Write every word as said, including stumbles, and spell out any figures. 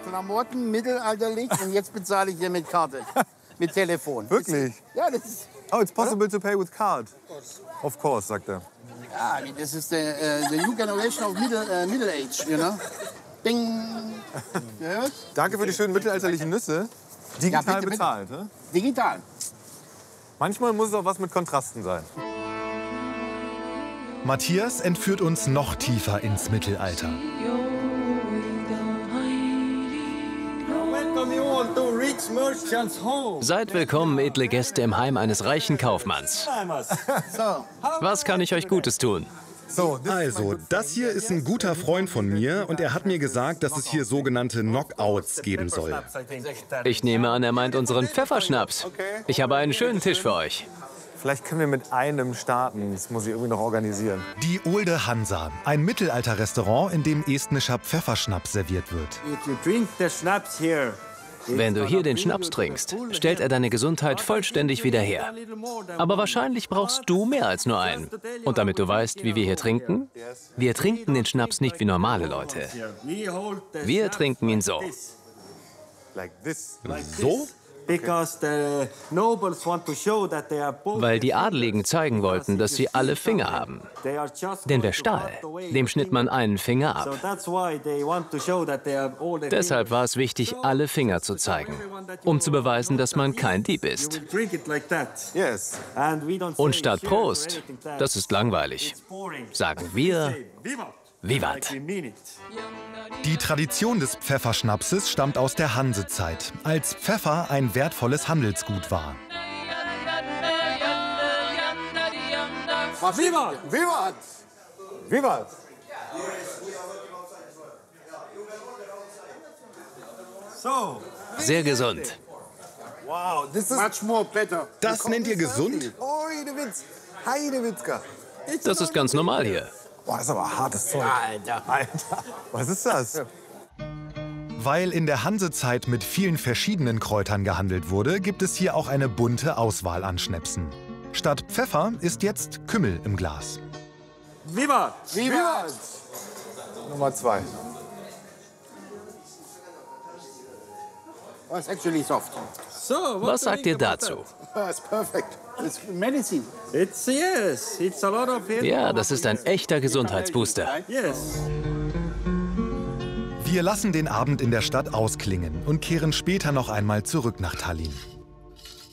Klamotten, mittelalterlich und jetzt bezahle ich hier mit Karte, mit Telefon. Wirklich? Ja, das ist... Oh, it's possible to pay with card. Of course, sagt er. Ja, das ist the, uh, the new generation of middle, uh, middle age, you know? Bing. Gehört? Danke für die schönen mittelalterlichen Nüsse. Digital Ja, bitte, bezahlt, ne? Digital. Manchmal muss es auch was mit Kontrasten sein. Matthias entführt uns noch tiefer ins Mittelalter. Seid willkommen, edle Gäste, im Heim eines reichen Kaufmanns. So. Was kann ich euch Gutes tun? So, Also, das hier ist ein guter Freund von mir und er hat mir gesagt, dass es hier sogenannte Knockouts geben soll. Ich nehme an, er meint unseren Pfefferschnaps. Ich habe einen schönen Tisch für euch. vielleicht können wir mit einem starten. Das muss ich irgendwie noch organisieren. Die Olde Hansa, ein Mittelalterrestaurant, in dem estnischer Pfefferschnaps serviert wird. If you drink the schnapps here, Wenn du hier den Schnaps trinkst, stellt er deine Gesundheit vollständig wieder her. Aber wahrscheinlich brauchst du mehr als nur einen. Und damit du weißt, wie wir hier trinken, wir trinken den Schnaps nicht wie normale Leute. Wir trinken ihn so. So? Weil die Adeligen zeigen wollten, dass sie alle Finger haben. Denn wer stahl, dem schnitt man einen Finger ab. Deshalb war es wichtig, alle Finger zu zeigen, um zu beweisen, dass man kein Dieb ist. Und statt Prost, das ist langweilig, sagen wir Vivat. Die Tradition des Pfefferschnapses stammt aus der Hansezeit, als Pfeffer ein wertvolles Handelsgut war. Vivat! Vivat! Vivat! So. Sehr gesund. Wow, this is... Much more better. Das nennt ihr gesund? Heidewitz. Heidewitzka. Das ist ganz normal hier. Boah, das ist aber hartes Zeug. Alter. Alter, was ist das? Weil in der Hansezeit mit vielen verschiedenen Kräutern gehandelt wurde, gibt es hier auch eine bunte Auswahl an Schnäpsen. Statt Pfeffer ist jetzt Kümmel im Glas. Vivat! Vivat! Nummer zwei. Oh, it's actually soft. So, Was sagt ihr dazu? Oh, it's perfect. It's medicine. It's yes, it's a lot of Ja, das ist ein echter Gesundheitsbooster. Yes. Wir lassen den Abend in der Stadt ausklingen und kehren später noch einmal zurück nach Tallinn.